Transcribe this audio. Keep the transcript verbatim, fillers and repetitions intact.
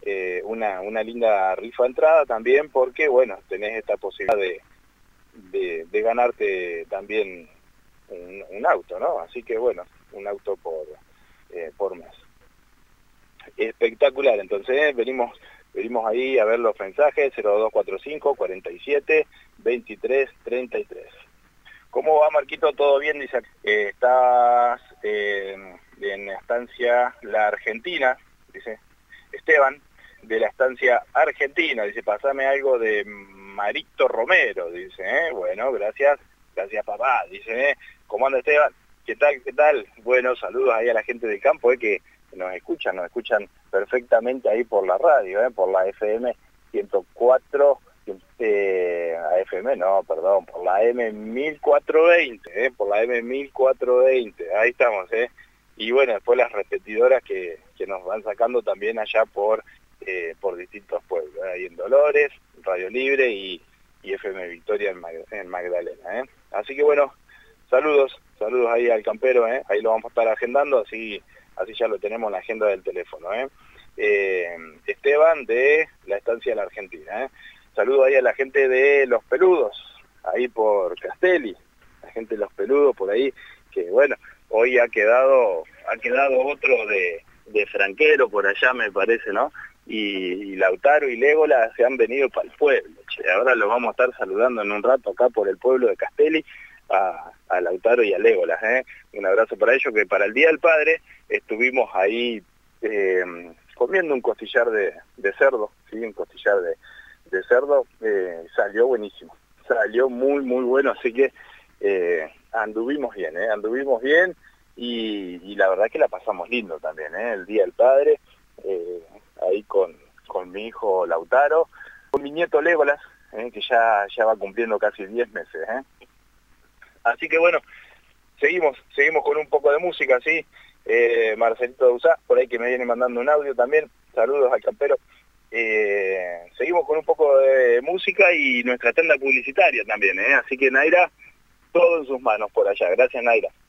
eh, una, una linda rifa entrada también, porque bueno, tenés esta posibilidad de, de, de ganarte también un, un auto, ¿no? Así que bueno, un auto por, eh, por mes. Espectacular, entonces ¿eh? venimos venimos ahí a ver los mensajes. Cero dos cuatro cinco, cuarenta y siete, veintitrés, treinta y tres. ¿Cómo va, Marquito? ¿Todo bien? Dice, eh, estás eh, en la estancia La Argentina, dice Esteban, de la estancia Argentina, dice, pasame algo de Marito Romero, dice, ¿eh? Bueno, gracias, gracias papá, dice, ¿eh? ¿Cómo anda Esteban? ¿Qué tal, qué tal? Bueno, saludos ahí a la gente del campo, ¿eh? Que nos escuchan, nos escuchan perfectamente ahí por la radio, ¿eh? Por la F M ciento cuatro, eh, a F M no, perdón, por la M mil cuatrocientos veinte, ¿eh? Por la M mil cuatrocientos veinte, ahí estamos, ¿eh? Y bueno, después las repetidoras que, que nos van sacando también allá por eh, por distintos pueblos, ¿eh? Ahí en Dolores, Radio Libre y, y F M Victoria en, Mag en Magdalena, ¿eh? Así que bueno, saludos, saludos ahí al campero, ¿eh? Ahí lo vamos a estar agendando, así así ya lo tenemos en la agenda del teléfono, ¿eh? Eh, Esteban de la estancia de la Argentina, ¿eh? Saludo ahí a la gente de Los Peludos, ahí por Castelli, la gente de Los Peludos por ahí, que bueno, hoy ha quedado ha quedado otro de, de Franquero por allá, me parece, ¿no? Y, y Lautaro y Légolas se han venido para el pueblo, che. Ahora los vamos a estar saludando en un rato acá por el pueblo de Castelli, a, a Lautaro y a Légolas, ¿eh? Un abrazo para ellos, que para el Día del Padre estuvimos ahí eh, comiendo un costillar de, de cerdo, ¿sí? Un costillar de, de cerdo, eh, salió buenísimo, salió muy muy bueno, así que eh, anduvimos bien, ¿eh? Anduvimos bien y, y la verdad que la pasamos lindo también, ¿eh? El Día del Padre, eh, ahí con, con mi hijo Lautaro, con mi nieto Légolas, ¿eh? Que ya, ya va cumpliendo casi diez meses, ¿eh? Así que bueno, seguimos, seguimos con un poco de música, ¿sí? Eh, Marcelito de Usá, por ahí que me viene mandando un audio también, saludos al campero. Eh, seguimos con un poco de música y nuestra tanda publicitaria también, ¿eh? Así que Naira, todo en sus manos por allá. Gracias, Naira.